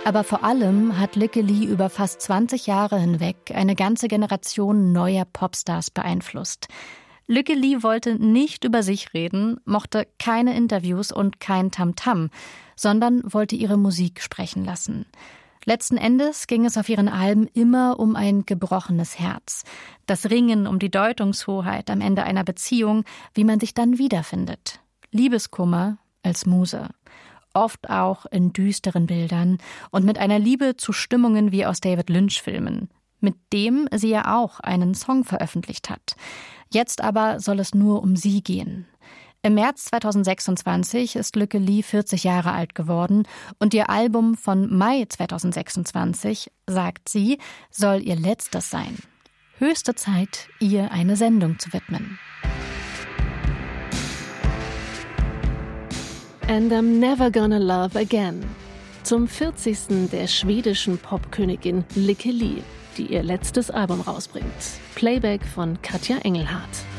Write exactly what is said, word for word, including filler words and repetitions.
Aber vor allem hat Lykke Li über fast zwanzig Jahre hinweg eine ganze Generation neuer Popstars beeinflusst. Lykke Li wollte nicht über sich reden, mochte keine Interviews und kein Tamtam, sondern wollte ihre Musik sprechen lassen. Letzten Endes ging es auf ihren Alben immer um ein gebrochenes Herz. Das Ringen um die Deutungshoheit am Ende einer Beziehung, wie man sich dann wiederfindet. Liebeskummer als Muse. Oft auch in düsteren Bildern und mit einer Liebe zu Stimmungen wie aus David Lynch-Filmen, mit dem sie ja auch einen Song veröffentlicht hat. Jetzt aber soll es nur um sie gehen. Im März zweitausendsechsundzwanzig ist Lykke Li vierzig Jahre alt geworden und ihr Album von Mai zweitausendsechsundzwanzig, sagt sie, soll ihr letztes sein. Höchste Zeit, ihr eine Sendung zu widmen. And I'm Never Gonna Love Again. Zum vierzigsten der schwedischen Popkönigin Lykke Li, die ihr letztes Album rausbringt. Playback von Katja Engelhardt.